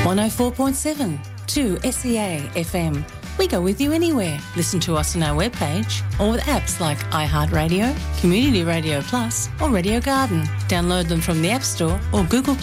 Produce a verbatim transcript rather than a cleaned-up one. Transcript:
one oh four point seven, two S E A F M. We go with you anywhere. Listen to us on our webpage or with apps like iHeartRadio, Community Radio Plus or Radio Garden. Download them from the App Store or Google